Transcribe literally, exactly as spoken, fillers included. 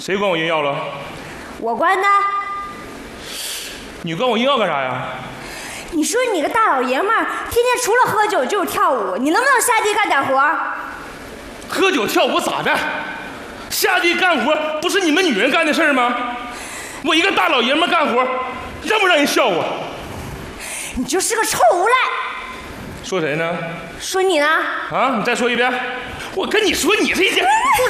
谁管我音药了？ 我关的。 你管我音药干啥呀？ 你说你个大老爷们儿，天天除了喝酒就是跳舞，你能不能下地干点活？ 喝酒跳舞咋的？下地干活不是你们女人干的事儿吗？我一个大老爷们干活，让不让人笑我？ 你就是个臭无赖！ 说谁呢？ 说你呢？ 啊，你再说一遍！我跟你说，你这些不